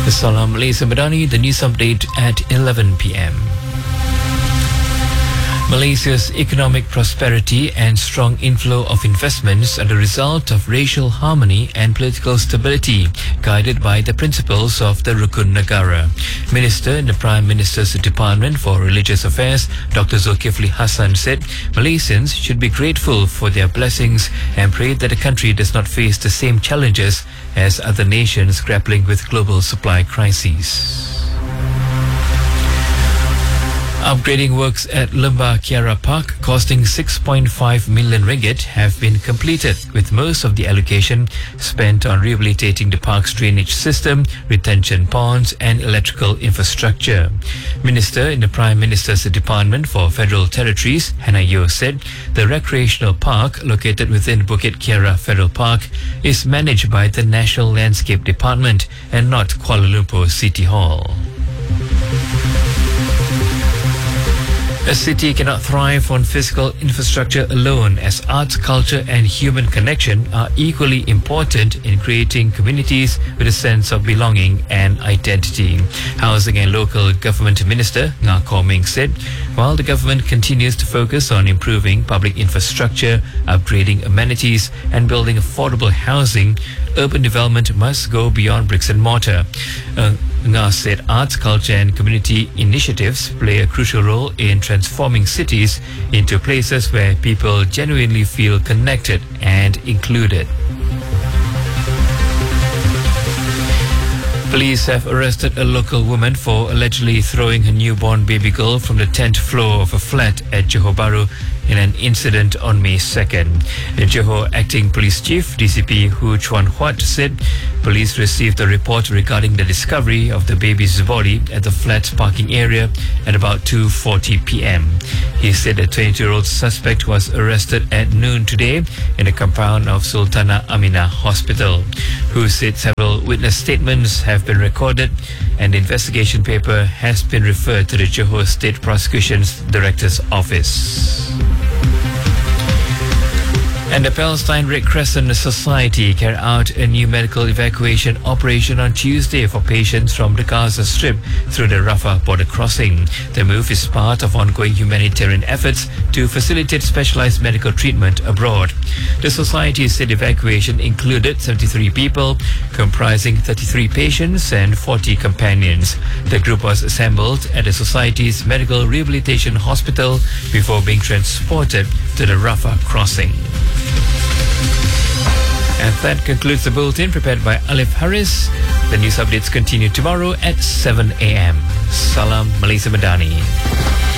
Salam Malaysia Madani, the news update at 11 p.m. Malaysia's economic prosperity and strong inflow of investments are the result of racial harmony and political stability, guided by the principles of the Rukun Negara. Minister in the Prime Minister's Department for Religious Affairs, Dr. Zulkifli Hassan, said Malaysians should be grateful for their blessings and pray that the country does not face the same challenges as other nations grappling with global supply crises. Upgrading works at Lembah Kiara Park costing 6.5 million ringgit have been completed, with most of the allocation spent on rehabilitating the park's drainage system, retention ponds and electrical infrastructure. Minister in the Prime Minister's Department for Federal Territories, Hannah Yeoh, said the recreational park located within Bukit Kiara Federal Park is managed by the National Landscape Department and not Kuala Lumpur City Hall. A city cannot thrive on physical infrastructure alone, as arts, culture and human connection are equally important in creating communities with a sense of belonging and identity. Housing and Local Government Minister Ngah Khaw Meng said, while the government continues to focus on improving public infrastructure, upgrading amenities and building affordable housing, urban development must go beyond bricks and mortar. Ngah said arts, culture and community initiatives play a crucial role in transforming cities into places where people genuinely feel connected and included. Police have arrested a local woman for allegedly throwing her newborn baby girl from the 10th floor of a flat at Johor Bahru in an incident on May 2nd. The Johor Acting Police Chief, DCP Hu Chuan Huat, said police received a report regarding the discovery of the baby's body at the flat parking area at about 2:40 p.m. He said the 22-year-old suspect was arrested at noon today in the compound of Sultanah Aminah Hospital. Hu said several witness statements have been recorded and the investigation paper has been referred to the Johor State Prosecutions Director's Office. And the Palestine Red Crescent Society carried out a new medical evacuation operation on Tuesday for patients from the Gaza Strip through the Rafah border crossing. The move is part of ongoing humanitarian efforts to facilitate specialized medical treatment abroad. The society said evacuation included 73 people, comprising 33 patients and 40 companions. The group was assembled at the society's medical rehabilitation hospital before being transported to the Rafah crossing. And that concludes the bulletin prepared by Alif Haris. The news updates continue tomorrow at 7 a.m. Salam Malaysia Madani.